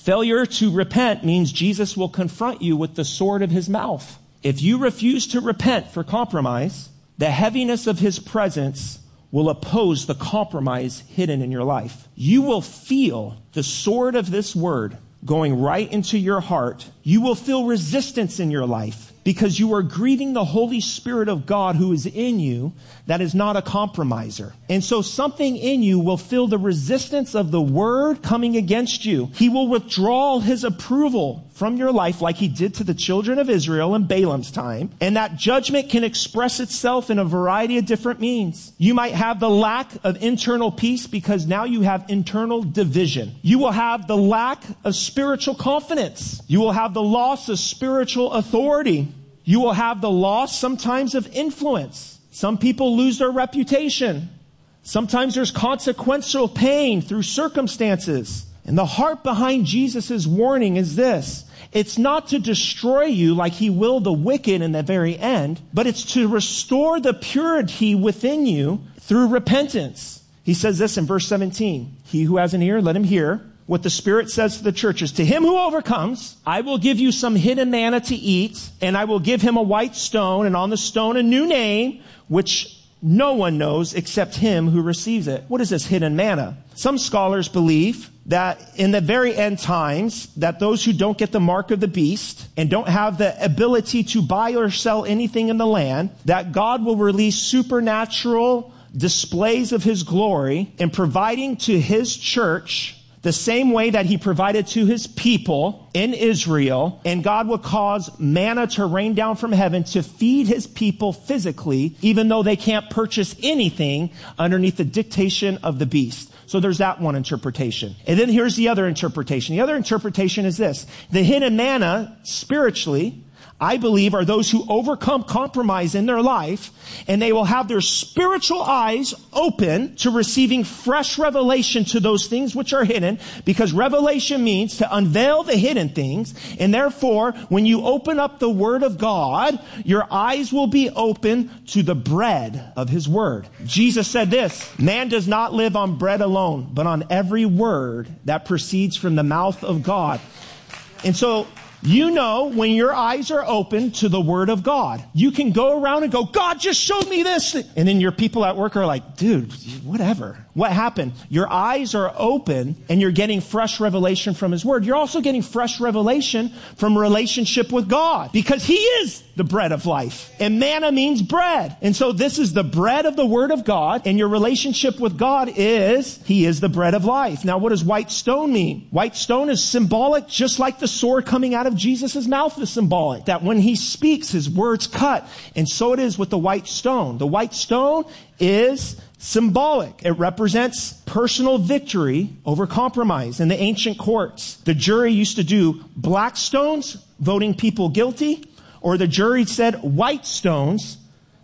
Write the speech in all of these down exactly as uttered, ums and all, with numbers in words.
Failure to repent means Jesus will confront you with the sword of his mouth. If you refuse to repent for compromise, the heaviness of his presence will oppose the compromise hidden in your life. You will feel the sword of this word going right into your heart. You will feel resistance in your life because you are grieving the Holy Spirit of God who is in you that is not a compromiser. And so something in you will feel the resistance of the word coming against you. He will withdraw his approval from your life like he did to the children of Israel in Balaam's time. And that judgment can express itself in a variety of different means. You might have the lack of internal peace because now you have internal division. You will have the lack of spiritual confidence. You will have the loss of spiritual authority. You will have the loss sometimes of influence. Some people lose their reputation. Sometimes there's consequential pain through circumstances. And the heart behind Jesus' warning is this. It's not to destroy you like he will the wicked in the very end, but it's to restore the purity within you through repentance. He says this in verse seventeen. He who has an ear, let him hear what the Spirit says to the churches. To him who overcomes, I will give you some hidden manna to eat, and I will give him a white stone, and on the stone a new name, which no one knows except him who receives it. What is this hidden manna? Some scholars believe that in the very end times, that those who don't get the mark of the beast and don't have the ability to buy or sell anything in the land, that God will release supernatural displays of his glory in providing to his church the same way that he provided to his people in Israel, and God will cause manna to rain down from heaven to feed his people physically, even though they can't purchase anything underneath the dictation of the beast. So there's that one interpretation. And then here's the other interpretation. The other interpretation is this. The hidden manna, spiritually, I believe, are those who overcome compromise in their life, and they will have their spiritual eyes open to receiving fresh revelation to those things which are hidden, because revelation means to unveil the hidden things. And therefore, when you open up the Word of God, your eyes will be open to the bread of his Word. Jesus said this, man does not live on bread alone, but on every word that proceeds from the mouth of God. And so, you know, when your eyes are open to the Word of God, you can go around and go, God just showed me this. And then your people at work are like, dude, whatever. What happened? Your eyes are open and you're getting fresh revelation from his Word. You're also getting fresh revelation from relationship with God, because he is the bread of life. And manna means bread. And so this is the bread of the Word of God, and your relationship with God is, he is the bread of life. Now, what does white stone mean? White stone is symbolic, just like the sword coming out of Jesus' mouth is symbolic. That when he speaks, his words cut. And so it is with the white stone. The white stone is symbolic. It represents personal victory over compromise. In the ancient courts, the jury used to do black stones, voting people guilty, or the jury said white stones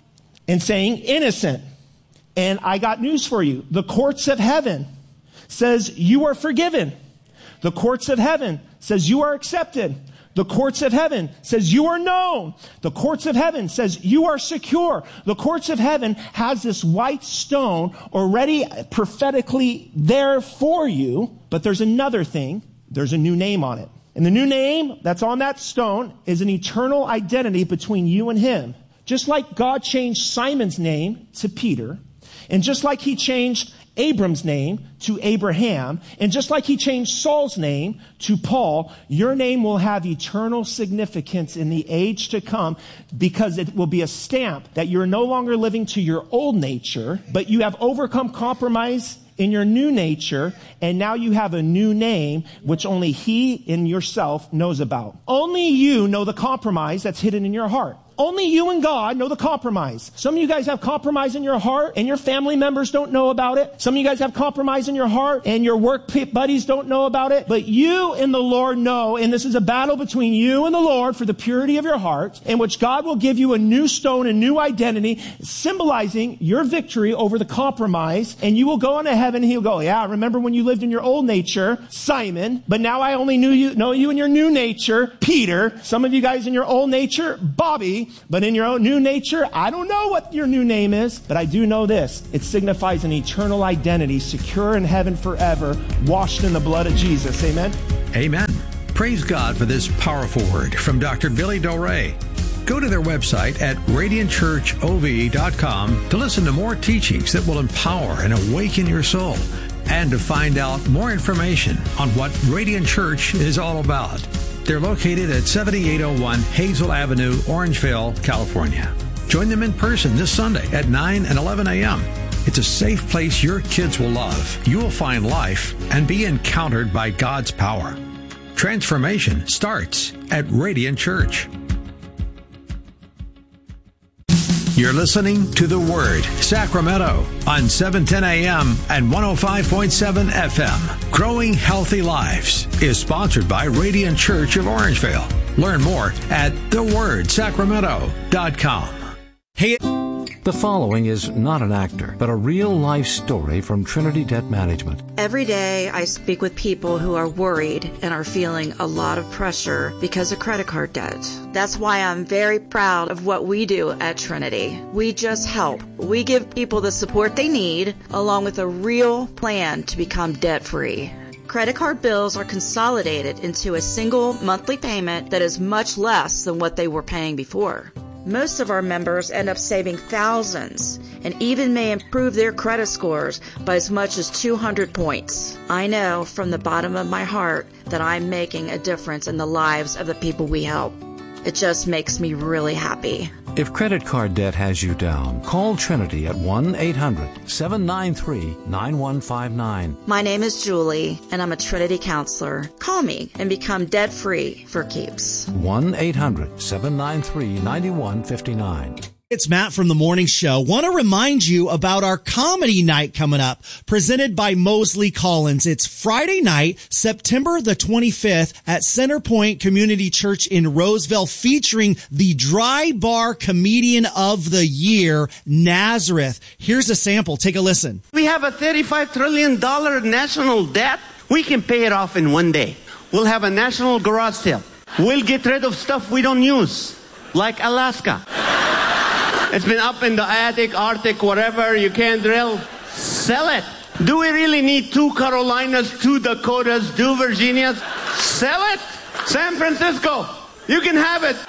and saying innocent. And I got news for you. The courts of heaven says you are forgiven. The courts of heaven says you are accepted. The courts of heaven says you are known. The courts of heaven says you are secure. The courts of heaven has this white stone already prophetically there for you. But there's another thing. There's a new name on it. And the new name that's on that stone is an eternal identity between you and him. Just like God changed Simon's name to Peter, and just like he changed Abram's name to Abraham, and just like he changed Saul's name to Paul, your name will have eternal significance in the age to come, because it will be a stamp that you're no longer living to your old nature, but you have overcome compromise in your new nature, and now you have a new name which only he in yourself knows about. Only you know the compromise that's hidden in your heart. Only you and God know the compromise. Some of you guys have compromise in your heart and your family members don't know about it. Some of you guys have compromise in your heart and your work buddies don't know about it. But you and the Lord know, and this is a battle between you and the Lord for the purity of your heart, in which God will give you a new stone, a new identity, symbolizing your victory over the compromise. And you will go into heaven and he'll go, yeah, remember when you lived in your old nature, Simon, but now I only knew you, know you in your new nature, Peter. Some of you guys in your old nature, Bobby. But in your own new nature, I don't know what your new name is, but I do know this. It signifies an eternal identity, secure in heaven forever, washed in the blood of Jesus. Amen. Amen. Praise God for this powerful word from Doctor Billy Del Rey. Go to their website at radiant church o v dot com to listen to more teachings that will empower and awaken your soul, and to find out more information on what Radiant Church is all about. They're located at seventy-eight oh one Hazel Avenue, Orangeville, California. Join them in person this Sunday at nine and eleven a.m. It's a safe place your kids will love. You will find life and be encountered by God's power. Transformation starts at Radiant Church. You're listening to The Word, Sacramento, on seven ten a.m. and one oh five point seven F M. Growing Healthy Lives is sponsored by Radiant Church of Orangeville. Learn more at the word sacramento dot com. Hey, the following is not an actor, but a real-life story from Trinity Debt Management. Every day I speak with people who are worried and are feeling a lot of pressure because of credit card debt. That's why I'm very proud of what we do at Trinity. We just help. We give people the support they need, along with a real plan to become debt-free. Credit card bills are consolidated into a single monthly payment that is much less than what they were paying before. Most of our members end up saving thousands and even may improve their credit scores by as much as two hundred points. I know from the bottom of my heart that I'm making a difference in the lives of the people we help. It just makes me really happy. If credit card debt has you down, call Trinity at one eight hundred seven nine three nine one five nine. My name is Julie, and I'm a Trinity counselor. Call me and become debt-free for keeps. one eight hundred seven nine three nine one five nine. It's Matt from The Morning Show. Want to remind you about our comedy night coming up, presented by Mosley Collins. It's Friday night, September the twenty-fifth at Centerpoint Community Church in Roseville, featuring the Dry Bar Comedian of the Year, Nazareth. Here's a sample. Take a listen. We have a thirty-five trillion dollars national debt. We can pay it off in one day. We'll have a national garage sale. We'll get rid of stuff we don't use, like Alaska. It's been up in the Arctic, Arctic, whatever, you can't drill. Sell it. Do we really need two Carolinas, two Dakotas, two Virginias? Sell it. San Francisco, you can have it.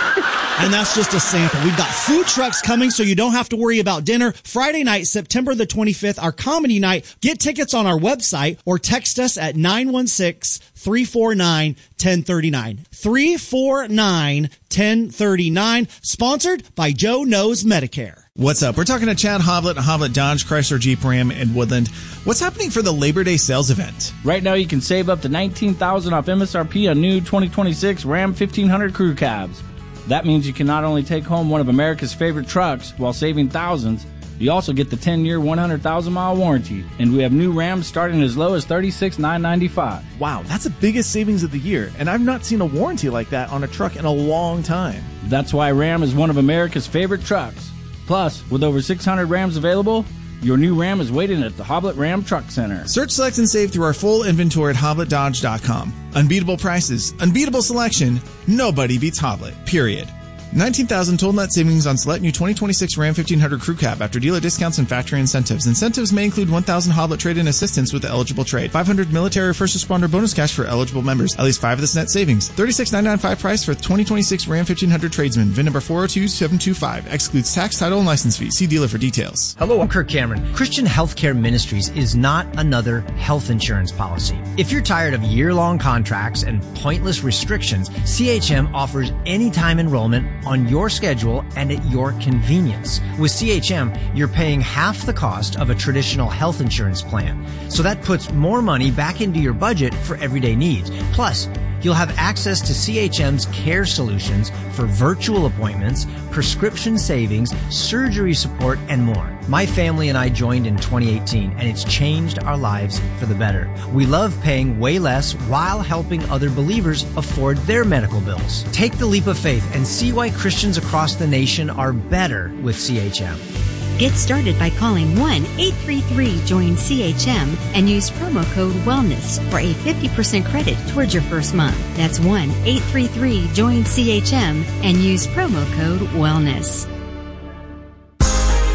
And that's just a sample. We've got food trucks coming, so you don't have to worry about dinner. Friday night, September the twenty-fifth, our comedy night. Get tickets on our website or text us at nine one six, three four nine, one oh three nine. three four nine, one oh three nine. Sponsored by Joe Knows Medicare. What's up? We're talking to Chad Hoblet, Hoblet Dodge Chrysler Jeep Ram in Woodland. What's happening for the Labor Day sales event? Right now you can save up to nineteen thousand dollars off M S R P on new twenty twenty-six Ram fifteen hundred crew cabs. That means you can not only take home one of America's favorite trucks while saving thousands, you also get the ten-year, one hundred thousand mile warranty. And we have new Rams starting as low as thirty-six thousand nine hundred ninety-five dollars. Wow, that's the biggest savings of the year, and I've not seen a warranty like that on a truck in a long time. That's why Ram is one of America's favorite trucks. Plus, with over six hundred Rams available, your new Ram is waiting at the Hoblet Ram Truck Center. Search, select, and save through our full inventory at hoblet dodge dot com. Unbeatable prices, unbeatable selection, nobody beats Hoblet, period. nineteen thousand total net savings on select new twenty twenty-six Ram fifteen hundred Crew Cab after dealer discounts and factory incentives. Incentives may include one thousand Hoblet trade-in assistance with the eligible trade, five hundred military or first responder bonus cash for eligible members, at least five of this net savings, thirty-six thousand nine hundred ninety-five price for twenty twenty-six Ram fifteen hundred tradesman, V I N number four oh two seven two five, excludes tax, title, and license fees. See dealer for details. Hello, I'm Kirk Cameron. Christian Healthcare Ministries is not another health insurance policy. If you're tired of year-long contracts and pointless restrictions, C H M offers anytime enrollment on your schedule and at your convenience. With C H M, you're paying half the cost of a traditional health insurance plan. So that puts more money back into your budget for everyday needs. Plus, you'll have access to C H M's care solutions for virtual appointments, prescription savings, surgery support, and more. My family and I joined in twenty eighteen, and it's changed our lives for the better. We love paying way less while helping other believers afford their medical bills. Take the leap of faith and see why Christians across the nation are better with C H M. Get started by calling one eight three three join C H M and use promo code WELLNESS for a fifty percent credit towards your first month. That's one eight three three join C H M and use promo code WELLNESS.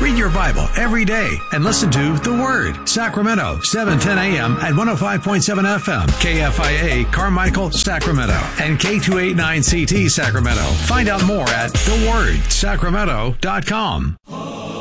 Read your Bible every day and listen to The Word, Sacramento, seven ten a.m. at one oh five point seven F M, K F I A, Carmichael, Sacramento, and K two eighty-nine C T, Sacramento. Find out more at the word sacramento dot com.